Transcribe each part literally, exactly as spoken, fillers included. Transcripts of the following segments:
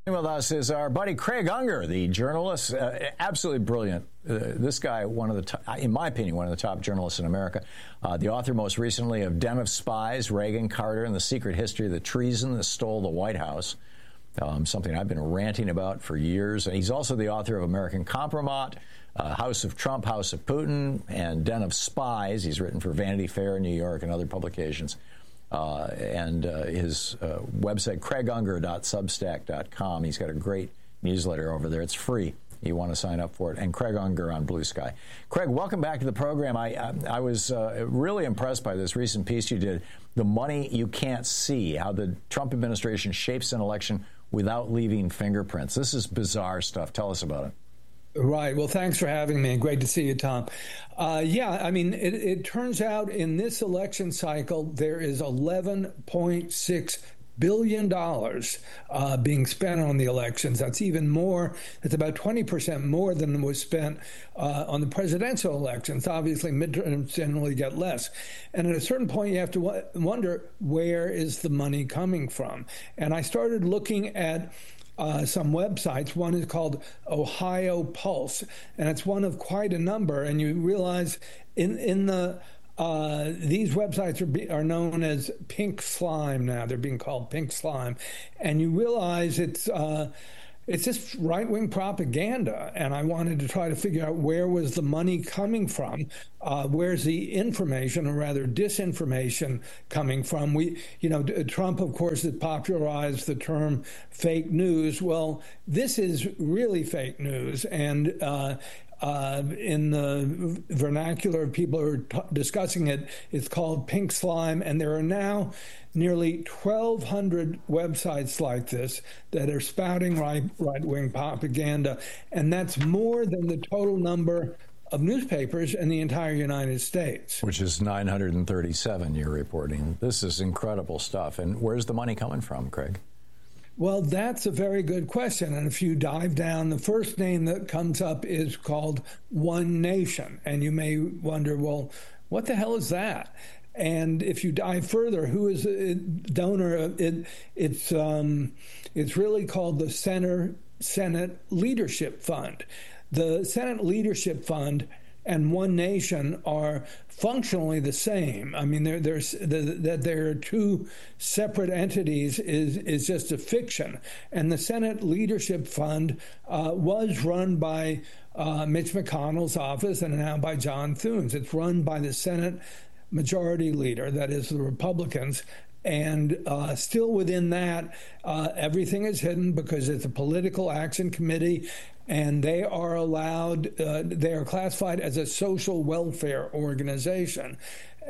With us is our buddy Craig Unger, the journalist, uh, absolutely brilliant. Uh, this guy, one of the, top, in my opinion, one of the top journalists in America. Uh, the author, most recently, of Den of Spies: Reagan, Carter, and the Secret History of the Treason that Stole the White House. Um, something I've been ranting about for years. And he's also the author of American Compromat, uh, House of Trump, House of Putin, and Den of Spies. He's written for Vanity Fair in New York and other publications. Uh, and uh, his uh, website, craig unger dot substack dot com. He's got a great newsletter over there. It's free. You want to sign up for it. And Craig Unger on Blue Sky. Craig, welcome back to the program. I, I, I was uh, really impressed by this recent piece you did, The Money You Can't See, how the Trump administration shapes an election without leaving fingerprints. This is bizarre stuff. Tell us about it. Right. Well, thanks for having me. Great to see you, Tom. Uh, yeah, I mean, it, it turns out in this election cycle, there is eleven point six billion dollars uh, being spent on the elections. That's even more. It's about twenty percent more than was spent uh, on the presidential elections. Obviously, midterms generally get less. And at a certain point, you have to w- wonder, where is the money coming from? And I started looking at Uh, some websites. One is called Ohio Pulse, and it's one of quite a number. And you realize in in the uh, these websites are be, are known as Pink Slime now. They're being called Pink Slime, and you realize it's uh, it's just right-wing propaganda. And I wanted to try to figure out, where was the money coming from? Uh, where's the information, or rather disinformation, coming from? We, you know, Trump, of course, has popularized the term fake news. Well, this is really fake news. And uh, uh, in the vernacular, people are t- discussing it. It's called Pink Slime. And there are now nearly twelve hundred websites like this that are spouting right, right-wing propaganda. And that's more than the total number of newspapers in the entire United States. Which is nine hundred thirty-seven, you're reporting. This is incredible stuff. And where's the money coming from, Craig? Well, that's a very good question. And if you dive down, the first name that comes up is called One Nation. And you may wonder, well, what the hell is that? And if you dive further, who is a donor? It, it's um, it's really called the Center Senate Leadership Fund. The Senate Leadership Fund and One Nation are functionally the same. I mean, there, there's that there are two separate entities is is just a fiction. And the Senate Leadership Fund uh, was run by uh, Mitch McConnell's office and now by John Thunes. It's run by the Senate Majority Leader, that is the Republicans. And uh, still within that, uh, everything is hidden because it's a political action committee, and they are allowed, uh, they are classified as a social welfare organization.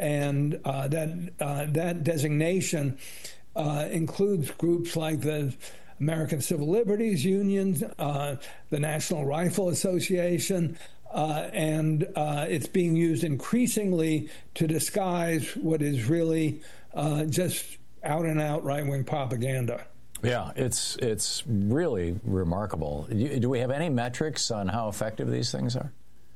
And uh, that uh, that designation uh, includes groups like the American Civil Liberties Union, uh, the National Rifle Association, Uh, and uh, it's being used increasingly to disguise what is really uh, just out-and-out right-wing propaganda. Yeah, it's it's really remarkable. Do we have any metrics on how effective these things are?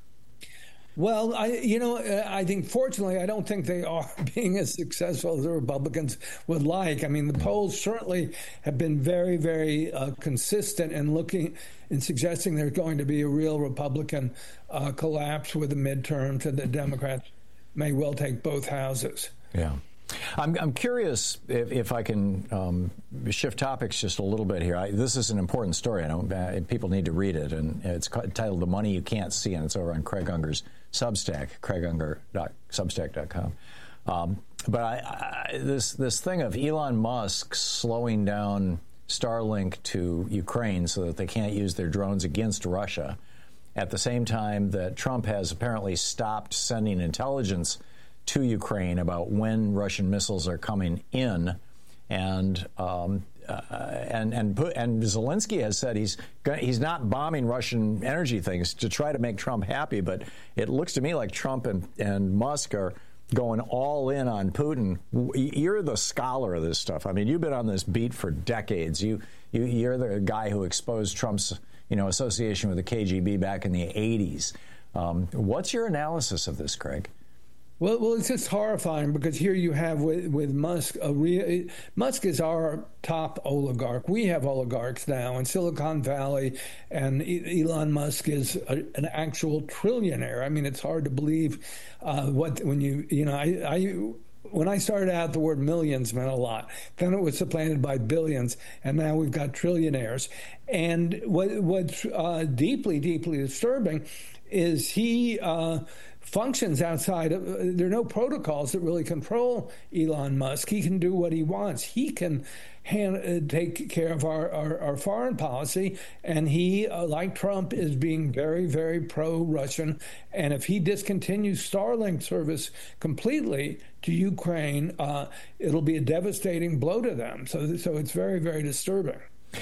Well, I, you know, I think, fortunately, I don't think they are being as successful as the Republicans would like. I mean, the polls certainly have been very, very uh, consistent in looking and suggesting there's going to be a real Republican uh, collapse with the midterms, and the Democrats may well take both houses. Yeah. I'm, I'm curious if, if I can um, shift topics just a little bit here. I, this is an important story. I don't, uh, people need to read it, and it's titled "The Money You Can't See," and it's over on Craig Unger's Substack, craig unger dot substack dot com. Um, but I, I, this this thing of Elon Musk slowing down Starlink to Ukraine so that they can't use their drones against Russia, at the same time that Trump has apparently stopped sending intelligence to Ukraine about when Russian missiles are coming in, and um, uh, and and and Zelensky has said he's he's not bombing Russian energy things to try to make Trump happy, but it looks to me like Trump and, and Musk are going all in on Putin. You're the scholar of this stuff. I mean, you've been on this beat for decades. You you you're the guy who exposed Trump's you know association with the K G B back in the eighties. Um, what's your analysis of this, Craig? Well, well, it's just horrifying because here you have with, with Musk, a real, Musk is our top oligarch. We have oligarchs now in Silicon Valley, and Elon Musk is a, an actual trillionaire. I mean, it's hard to believe uh, what when you you know I. I When I started out, the word millions meant a lot. Then it was supplanted by billions, and now we've got trillionaires. And what, what's uh, deeply, deeply disturbing is he uh, functions outside of, uh, there are no protocols that really control Elon Musk. He can do what he wants. He can hand, uh, take care of our, our, our foreign policy, and he, uh, like Trump, is being very, very pro-Russian. And if he discontinues Starlink service completely to Ukraine, uh, it'll be a devastating blow to them. So, so it's very, very disturbing.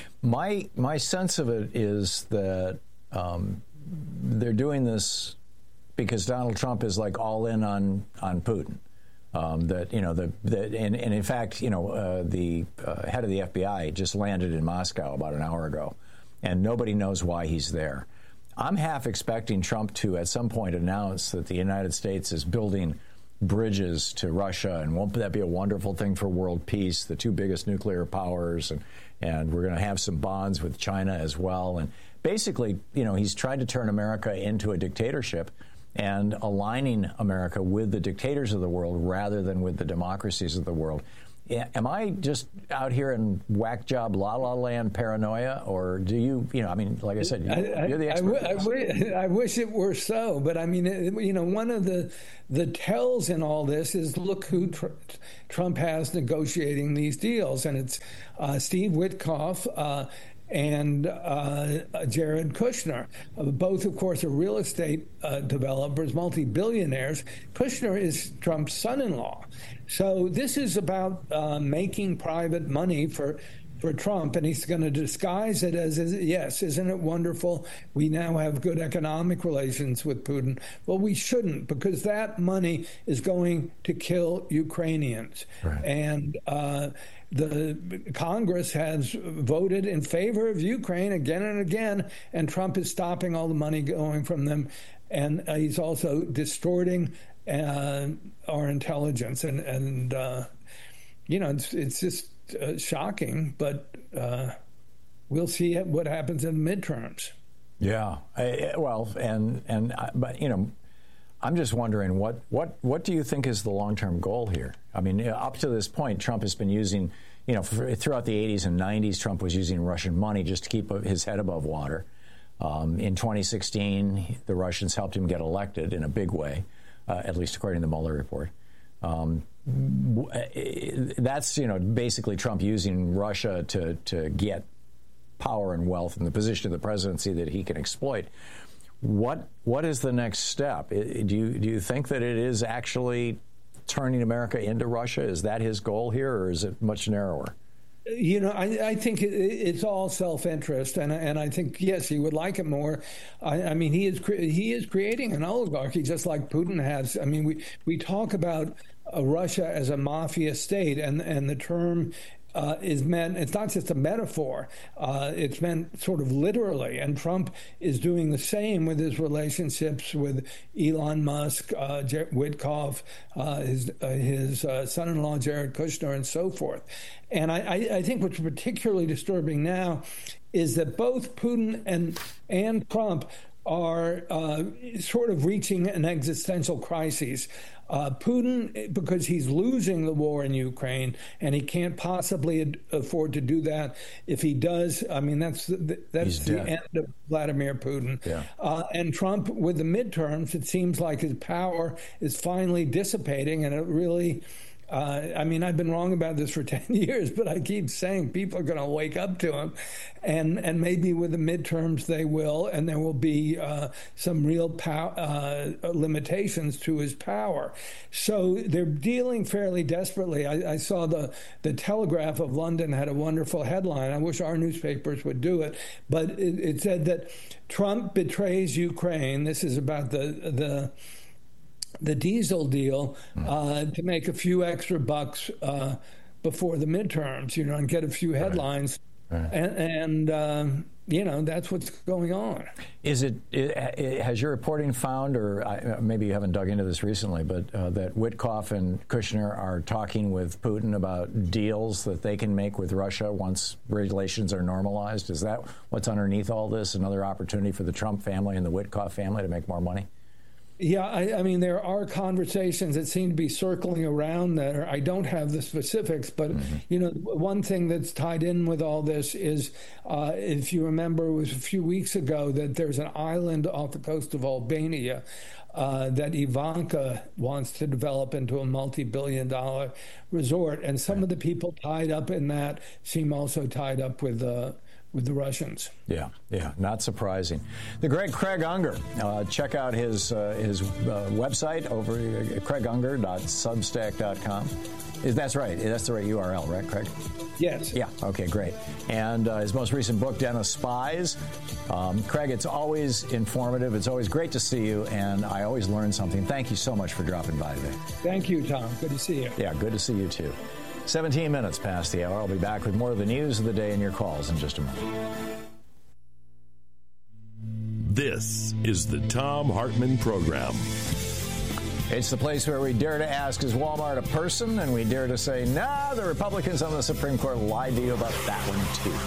My my sense of it is that um, they're doing this because Donald Trump is like all in on on Putin. Um, that you know the, the and, and in fact you know uh, the uh, head of the F B I just landed in Moscow about an hour ago, and nobody knows why he's there. I'm half expecting Trump to at some point announce that the United States is building bridges to Russia, and won't that be a wonderful thing for world peace? The two biggest nuclear powers, and and we're going to have some bonds with China as well. And basically, you know, he's tried to turn America into a dictatorship and aligning America with the dictators of the world rather than with the democracies of the world. Am I just out here in whack job, la la land paranoia, or do you, you know, I mean, like I said, you're, I, you're the expert. I, I, I wish it were so, but I mean, it, you know, one of the the tells in all this is look who tr Trump has negotiating these deals, and it's uh, Steve Witkoff uh, and uh, Jared Kushner. Uh, both, of course, are real estate uh, developers, multi-billionaires. Kushner is Trump's son-in-law. So this is about uh, making private money for for Trump, and he's going to disguise it as, as, yes, isn't it wonderful? We now have good economic relations with Putin. Well, we shouldn't, because that money is going to kill Ukrainians. Right. And uh, the Congress has voted in favor of Ukraine again and again, and Trump is stopping all the money going from them. And uh, he's also distorting uh, our intelligence. And, and uh, you know, it's, it's just uh, shocking, but uh, we'll see what happens in the midterms. Yeah. I, well, and, and I, but, you know, I'm just wondering, what, what, what do you think is the long-term goal here? I mean, up to this point, Trump has been using, you know, for, throughout the eighties and nineties, Trump was using Russian money just to keep his head above water. Um, in twenty sixteen, the Russians helped him get elected in a big way, uh, at least according to the Mueller report. Um, that's, you know, basically Trump using Russia to, to get power and wealth in the position of the presidency that he can exploit. What what is the next step? Do you do you think that it is actually turning America into Russia? Is that his goal here, or is it much narrower? You know, I, I think it, it's all self-interest, and and I think yes, he would like it more. I, I mean, he is he is creating an oligarchy just like Putin has. I mean, we we talk about uh, Russia as a mafia state, and and the term Uh, is meant, it's not just a metaphor, uh, it's meant sort of literally. And Trump is doing the same with his relationships with Elon Musk, uh, Witkoff, uh, his, uh, his uh, son-in-law, Jared Kushner, and so forth. And I, I, I think what's particularly disturbing now is that both Putin and, and Trump are uh, sort of reaching an existential crisis. Uh, Putin, because he's losing the war in Ukraine, and he can't possibly ad afford to do that. If he does, I mean, that's the, that's the end of Vladimir Putin. Yeah. Uh, and Trump, with the midterms, it seems like his power is finally dissipating, and it really... Uh, I mean, I've been wrong about this for ten years, but I keep saying people are going to wake up to him. And, and maybe with the midterms they will, and there will be uh, some real pow uh, limitations to his power. So they're dealing fairly desperately. I, I saw the, the Telegraph of London had a wonderful headline. I wish our newspapers would do it. But it, it said that Trump betrays Ukraine. This is about the... the the diesel deal uh, to make a few extra bucks uh, before the midterms, you know, and get a few headlines. Right. And, and um, you know, that's what's going on. Is it, it, it has your reporting found, or I, maybe you haven't dug into this recently, but uh, that Witkoff and Kushner are talking with Putin about deals that they can make with Russia once relations are normalized? Is that what's underneath all this? Another opportunity for the Trump family and the Witkoff family to make more money? Yeah, I, I mean, there are conversations that seem to be circling around that are, I don't have the specifics, but, mm-hmm. you know, one thing that's tied in with all this is, uh, if you remember, it was a few weeks ago that there's an island off the coast of Albania uh, that Ivanka wants to develop into a multi-billion dollar resort. And some right. of the people tied up in that seem also tied up with uh, with the Russians. Yeah, yeah, not surprising. The great Craig Unger. Uh, check out his uh, his uh, website over uh, craig unger dot substack dot com. Is that's right? That's the right U R L, right, Craig? Yes. Yeah. Okay. Great. And uh, his most recent book, Dennis Spies. Um, Craig, it's always informative. It's always great to see you, and I always learn something. Thank you so much for dropping by today. Thank you, Tom. Good to see you. Yeah. Good to see you too. seventeen minutes past the hour. I'll be back with more of the news of the day and your calls in just a moment. This is the Thom Hartmann Program. It's the place where we dare to ask, is Walmart a person? And we dare to say, nah, the Republicans on the Supreme Court lied to you about that one, too.